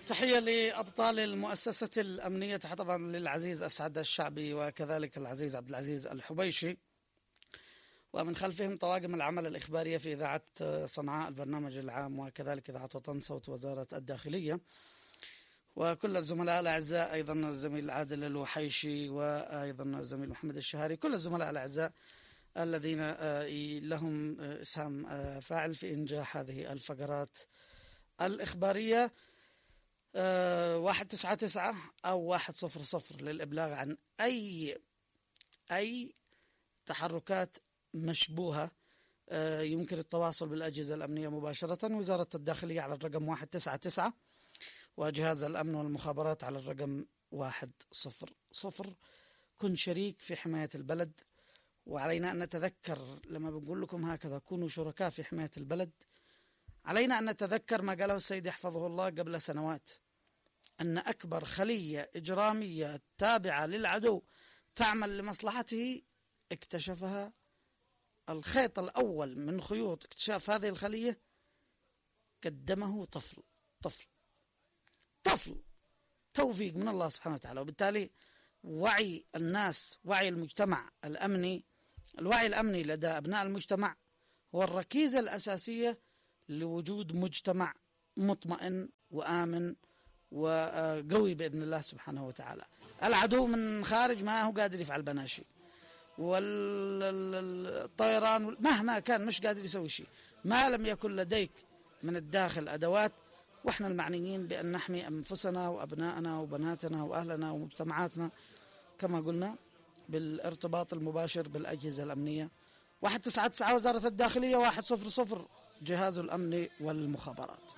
تحية لأبطال المؤسسة الأمنية، طبعا للعزيز أسعد الشعبي وكذلك العزيز عبد العزيز الحبيشي، ومن خلفهم طواقم العمل الإخبارية في إذاعة صنعاء البرنامج العام، وكذلك إذاعة وطن صوت وزارة الداخلية، وكل الزملاء الأعزاء، أيضا الزميل عادل الوحيشي، وأيضا الزميل محمد الشهاري، كل الزملاء الأعزاء الذين لهم إسهام فاعل في إنجاح هذه الفقرات الإخبارية. 199 أو 100 للإبلاغ عن أي تحركات مشبوهة. يمكن التواصل بالأجهزة الأمنية مباشرة، وزارة الداخلية على الرقم 199، وجهاز الأمن والمخابرات على الرقم 100. كن شريك في حماية البلد، وعلينا أن نتذكر لما بنقول لكم هكذا كونوا شركاء في حماية البلد، علينا أن نتذكر ما قاله السيد يحفظه الله قبل سنوات، أن أكبر خلية إجرامية تابعة للعدو تعمل لمصلحته اكتشفها. الخيط الأول من خيوط اكتشاف هذه الخلية قدمه طفل توفيق من الله سبحانه وتعالى. وبالتالي وعي الناس، وعي المجتمع الأمني، الوعي الأمني لدى أبناء المجتمع هو الركيزة الأساسية لوجود مجتمع مطمئن وآمن وقوي بإذن الله سبحانه وتعالى. العدو من خارج ما هو قادر يفعل بناشي، والطيران مهما كان مش قادر يسوي شيء ما لم يكن لديك من الداخل أدوات. وإحنا المعنيين بأن نحمي أنفسنا وأبنائنا وبناتنا وأهلنا ومجتمعاتنا كما قلنا بالارتباط المباشر بالأجهزة الأمنية. 199 وزارة الداخلية، 100 جهاز الأمن والمخابرات.